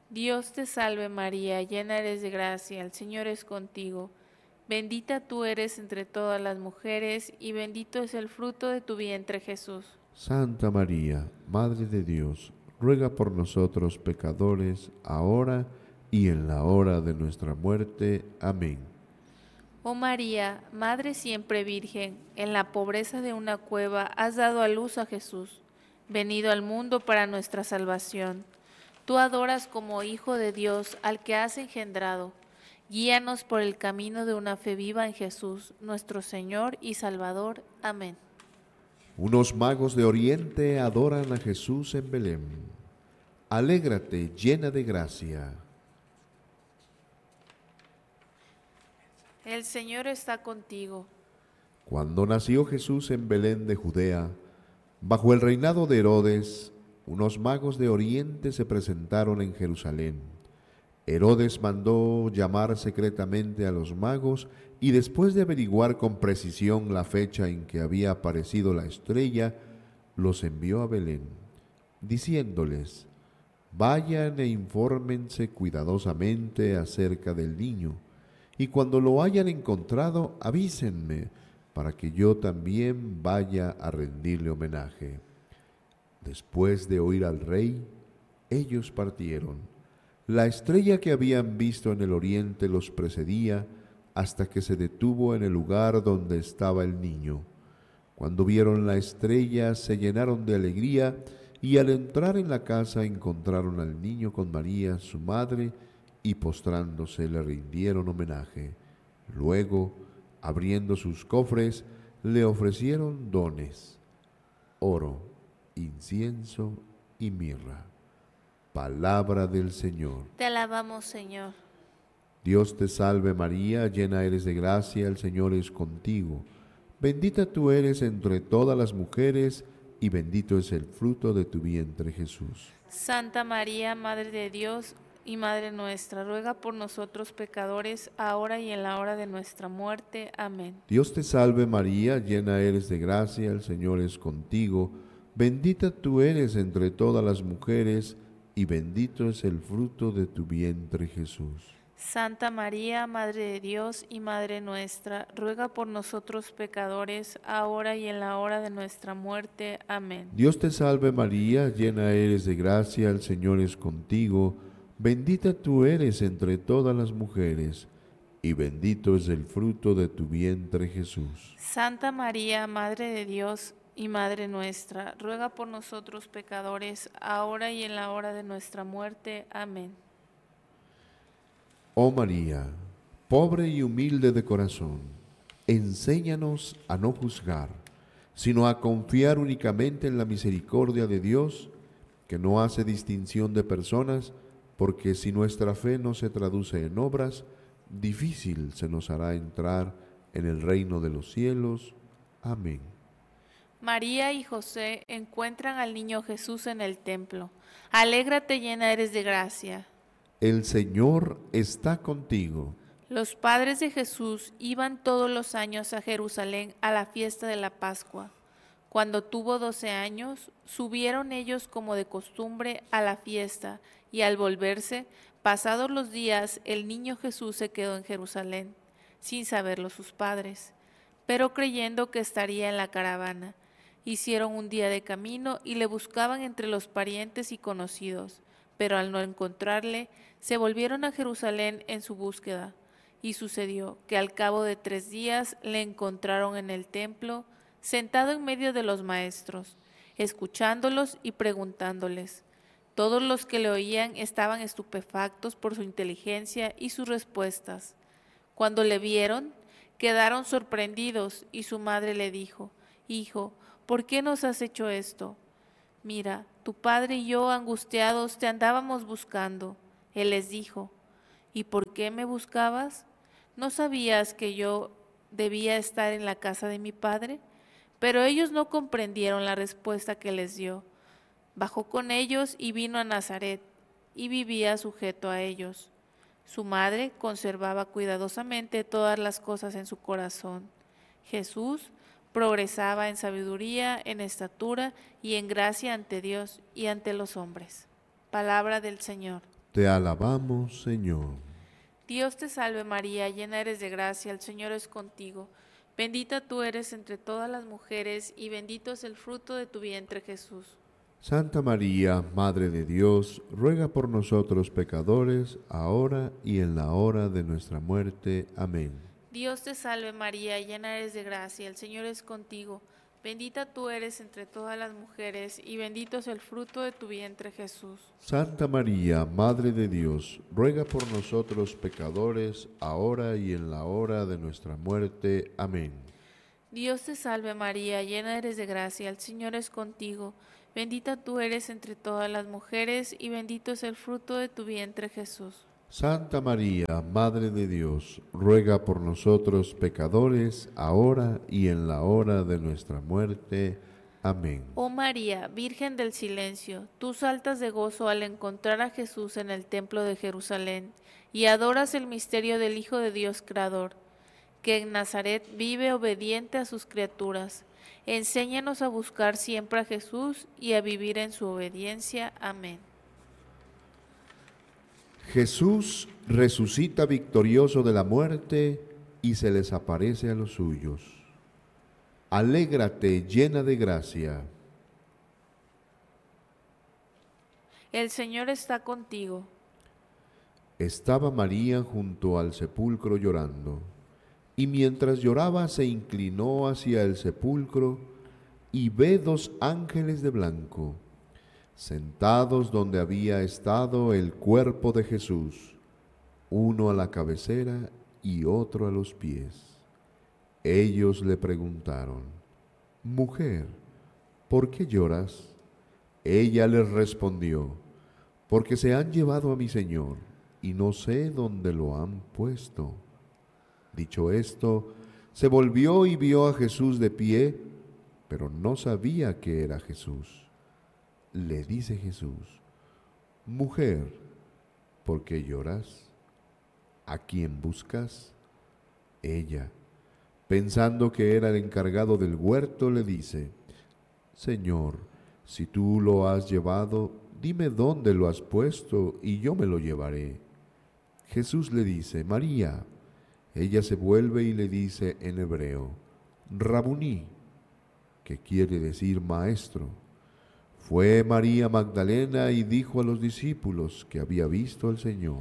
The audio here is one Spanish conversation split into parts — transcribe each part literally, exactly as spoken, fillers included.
Dios te salve María, llena eres de gracia, el Señor es contigo. Bendita tú eres entre todas las mujeres, y bendito es el fruto de tu vientre Jesús. Santa María, Madre de Dios, ruega por nosotros pecadores, ahora y en la hora de nuestra muerte. Amén. Oh María, Madre siempre Virgen, en la pobreza de una cueva has dado a luz a Jesús, venido al mundo para nuestra salvación. Tú adoras como Hijo de Dios al que has engendrado. Guíanos por el camino de una fe viva en Jesús, nuestro Señor y Salvador. Amén. Unos magos de Oriente adoran a Jesús en Belén. Alégrate, llena de gracia. El Señor está contigo. Cuando nació Jesús en Belén de Judea, bajo el reinado de Herodes, unos magos de Oriente se presentaron en Jerusalén. Herodes mandó llamar secretamente a los magos y después de averiguar con precisión la fecha en que había aparecido la estrella, los envió a Belén, diciéndoles: vayan e infórmense cuidadosamente acerca del niño, y cuando lo hayan encontrado, avísenme, para que yo también vaya a rendirle homenaje. Después de oír al rey, ellos partieron. La estrella que habían visto en el oriente los precedía hasta que se detuvo en el lugar donde estaba el niño. Cuando vieron la estrella se llenaron de alegría y al entrar en la casa encontraron al niño con María, su madre, y postrándose le rindieron homenaje. Luego, abriendo sus cofres, le ofrecieron dones: oro, incienso y mirra. Palabra del Señor. Te alabamos, Señor. Dios te salve María, llena eres de gracia, el Señor es contigo. Bendita tú eres entre todas las mujeres, y bendito es el fruto de tu vientre Jesús. Santa María, Madre de Dios y Madre nuestra, ruega por nosotros pecadores, ahora y en la hora de nuestra muerte. Amén. Dios te salve María, llena eres de gracia, el Señor es contigo. Bendita tú eres entre todas las mujeres, y bendito es el fruto de tu vientre Jesús. Santa María, Madre de Dios y Madre nuestra, ruega por nosotros pecadores, ahora y en la hora de nuestra muerte. Amén. Dios te salve María, llena eres de gracia, el Señor es contigo. Bendita tú eres entre todas las mujeres, y bendito es el fruto de tu vientre Jesús. Santa María, Madre de Dios y Madre nuestra, ruega por nosotros pecadores, ahora y en la hora de nuestra muerte. Amén. Oh María, pobre y humilde de corazón, enséñanos a no juzgar, sino a confiar únicamente en la misericordia de Dios, que no hace distinción de personas, porque si nuestra fe no se traduce en obras, difícil se nos hará entrar en el reino de los cielos. Amén. María y José encuentran al niño Jesús en el templo. Alégrate, llena eres de gracia. El Señor está contigo. Los padres de Jesús iban todos los años a Jerusalén a la fiesta de la Pascua. Cuando tuvo doce años, subieron ellos como de costumbre a la fiesta, y al volverse, pasados los días, el niño Jesús se quedó en Jerusalén, sin saberlo sus padres, pero creyendo que estaría en la caravana. Hicieron un día de camino y le buscaban entre los parientes y conocidos, pero al no encontrarle, se volvieron a Jerusalén en su búsqueda. Y sucedió que al cabo de tres días le encontraron en el templo, sentado en medio de los maestros, escuchándolos y preguntándoles. Todos los que le oían estaban estupefactos por su inteligencia y sus respuestas. Cuando le vieron, quedaron sorprendidos, y su madre le dijo: Hijo, ¿por qué nos has hecho esto? Mira, tu padre y yo, angustiados, te andábamos buscando. Él les dijo: ¿Y por qué me buscabas? ¿No sabías que yo debía estar en la casa de mi padre? Pero ellos no comprendieron la respuesta que les dio. Bajó con ellos y vino a Nazaret, y vivía sujeto a ellos. Su madre conservaba cuidadosamente todas las cosas en su corazón. Jesús progresaba en sabiduría, en estatura y en gracia ante Dios y ante los hombres. Palabra del Señor. Te alabamos, Señor. Dios te salve María, llena eres de gracia, el Señor es contigo. Bendita tú eres entre todas las mujeres y bendito es el fruto de tu vientre Jesús. Santa María, Madre de Dios, ruega por nosotros pecadores, ahora y en la hora de nuestra muerte. Amén. Dios te salve María, llena eres de gracia, el Señor es contigo. Bendita tú eres entre todas las mujeres y bendito es el fruto de tu vientre Jesús. Santa María, Madre de Dios, ruega por nosotros pecadores, ahora y en la hora de nuestra muerte. Amén. Dios te salve María, llena eres de gracia, el Señor es contigo. Bendita tú eres entre todas las mujeres y bendito es el fruto de tu vientre Jesús. Santa María, Madre de Dios, ruega por nosotros pecadores, ahora y en la hora de nuestra muerte. Amén. Oh María, Virgen del silencio, tú saltas de gozo al encontrar a Jesús en el templo de Jerusalén y adoras el misterio del Hijo de Dios Creador, que en Nazaret vive obediente a sus criaturas. Enséñanos a buscar siempre a Jesús y a vivir en su obediencia. Amén. Jesús resucita victorioso de la muerte y se les aparece a los suyos. Alégrate, llena de gracia. El Señor está contigo. Estaba María junto al sepulcro llorando, y mientras lloraba se inclinó hacia el sepulcro y ve dos ángeles de blanco, sentados donde había estado el cuerpo de Jesús, uno a la cabecera y otro a los pies. Ellos le preguntaron: Mujer, ¿por qué lloras? Ella les respondió: Porque se han llevado a mi Señor, y no sé dónde lo han puesto. Dicho esto, se volvió y vio a Jesús de pie, pero no sabía que era Jesús. Le dice Jesús: Mujer, ¿por qué lloras? ¿A quién buscas? Ella, pensando que era el encargado del huerto, le dice: Señor, si tú lo has llevado, dime dónde lo has puesto y yo me lo llevaré. Jesús le dice: María. Ella se vuelve y le dice en hebreo: Rabuní, que quiere decir maestro. Fue María Magdalena y dijo a los discípulos que había visto al Señor.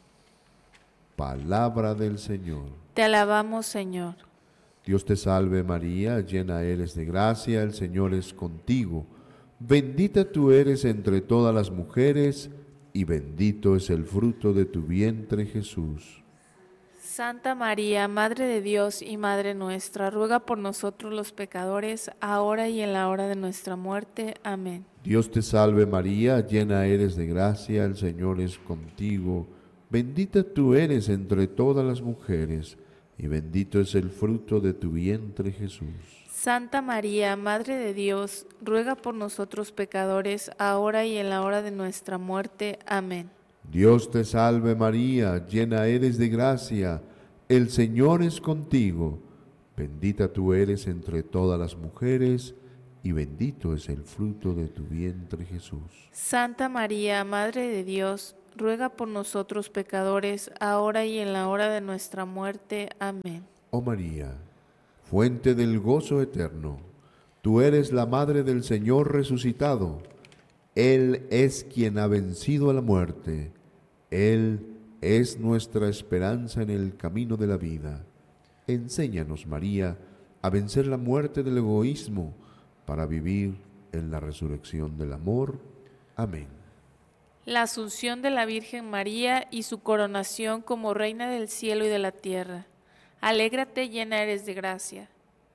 Palabra del Señor. Te alabamos, Señor. Dios te salve María, llena eres de gracia, el Señor es contigo. Bendita tú eres entre todas las mujeres, y bendito es el fruto de tu vientre, Jesús. Santa María, Madre de Dios y Madre nuestra, ruega por nosotros los pecadores, ahora y en la hora de nuestra muerte. Amén. Dios te salve María, llena eres de gracia, el Señor es contigo. Bendita tú eres entre todas las mujeres, y bendito es el fruto de tu vientre, Jesús. Santa María, Madre de Dios, ruega por nosotros pecadores, ahora y en la hora de nuestra muerte. Amén. Dios te salve María, llena eres de gracia, el Señor es contigo. Bendita tú eres entre todas las mujeres, y bendito es el fruto de tu vientre, Jesús. Santa María, Madre de Dios, ruega por nosotros pecadores, ahora y en la hora de nuestra muerte. Amén. Oh María, fuente del gozo eterno, tú eres la Madre del Señor resucitado. Él es quien ha vencido a la muerte. Él es nuestra esperanza en el camino de la vida. Enséñanos, María, a vencer la muerte del egoísmo para vivir en la resurrección del amor. Amén. La Asunción de la Virgen María y su coronación como Reina del cielo y de la tierra. Alégrate, llena eres de gracia.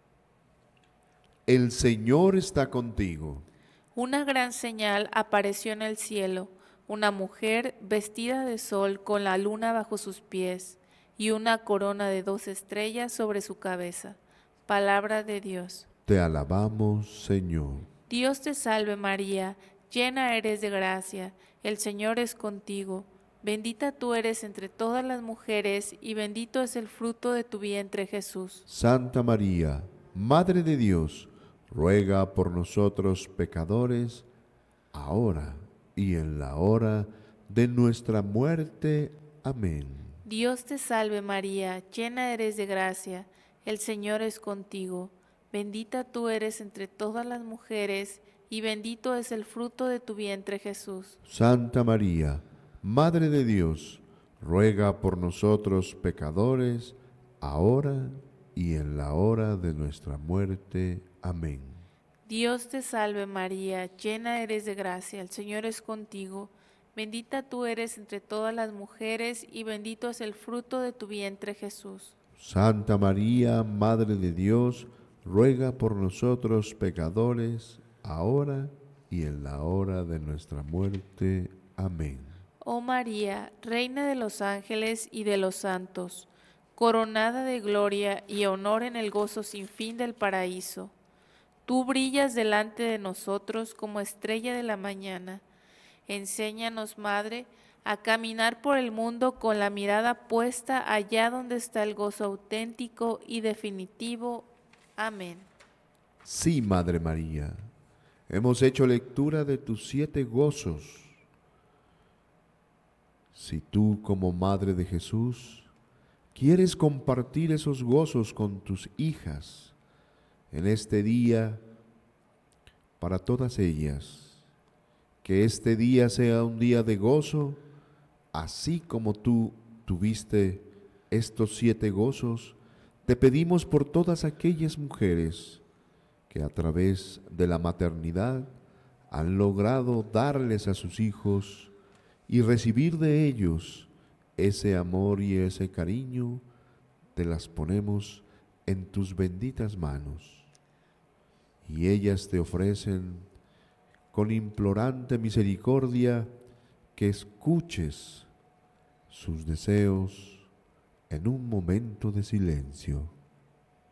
El Señor está contigo. Una gran señal apareció en el cielo, una mujer vestida de sol con la luna bajo sus pies y una corona de dos estrellas sobre su cabeza. Palabra de Dios. Te alabamos, Señor. Dios te salve María, llena eres de gracia, el Señor es contigo. Bendita tú eres entre todas las mujeres y bendito es el fruto de tu vientre, Jesús. Santa María, Madre de Dios, ruega por nosotros pecadores, ahora y en la hora de nuestra muerte. Amén. Dios te salve María, llena eres de gracia, el Señor es contigo. Bendita tú eres entre todas las mujeres, y bendito es el fruto de tu vientre Jesús. Santa María, Madre de Dios, ruega por nosotros pecadores, ahora y en la hora de nuestra muerte. Amén. Dios te salve María, llena eres de gracia, el Señor es contigo. Bendita tú eres entre todas las mujeres, y bendito es el fruto de tu vientre Jesús. Santa María, Madre de Dios, ruega por nosotros pecadores, ahora y en la hora de nuestra muerte. Amén. Oh María, Reina de los ángeles y de los santos, coronada de gloria y honor en el gozo sin fin del paraíso, tú brillas delante de nosotros como estrella de la mañana. Enséñanos, Madre, a caminar por el mundo con la mirada puesta allá donde está el gozo auténtico y definitivo. Amén. Sí, Madre María, hemos hecho lectura de tus siete gozos. Si tú, como Madre de Jesús, quieres compartir esos gozos con tus hijas en este día, para todas ellas, que este día sea un día de gozo, así como tú tuviste estos siete gozos, te pedimos por todas aquellas mujeres que a través de la maternidad han logrado darles a sus hijos y recibir de ellos ese amor y ese cariño, te las ponemos en tus benditas manos. Y ellas te ofrecen con implorante misericordia que escuches sus deseos en un momento de silencio.